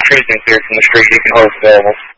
trees and cleared from the street. You can hold available.